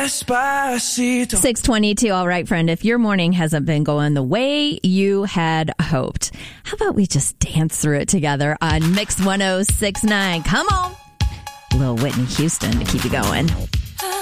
Despacito. 6:22. All right, friend. If your morning hasn't been going the way you had hoped, how about we just dance through it together on Mix 106.9? Come on. Little Whitney Houston to keep you going.